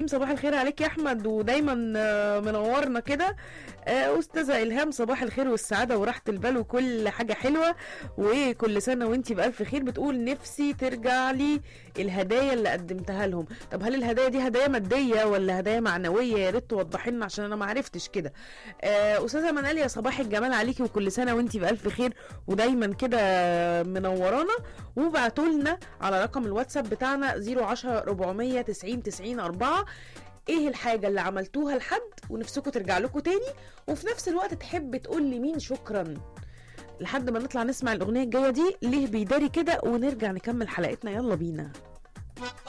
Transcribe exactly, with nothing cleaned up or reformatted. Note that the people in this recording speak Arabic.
صباح الخير عليك يا احمد، ودايما آه، منورنا كده. آه، استاذه الهام صباح الخير والسعاده وراحه البال وكل حاجه حلوه، وكل سنه وانتي بالف خير. بتقول نفسي ترجع لي الهدايا اللي قدمتها لهم. طب هل الهدايا دي هدايا ماديه ولا هدايا معنويه؟ يا ريت توضحي لنا عشان انا ما عرفتش كده. آه، استاذه منال يا صباح الجمال عليكي، وكل سنه وانتي بالف خير ودايما كده منورانا. وبعتوا لنا على رقم الواتساب بتاعنا صفر عشرة أربعمية تسعين تسعين أربعة ايه الحاجة اللي عملتوها لحد ونفسكوا ترجع لكم تاني، وفي نفس الوقت تحب تقول لمين شكرا. لحد ما نطلع نسمع الأغنية الجاية دي ليه بيداري كده ونرجع نكمل حلقتنا. يلا بينا.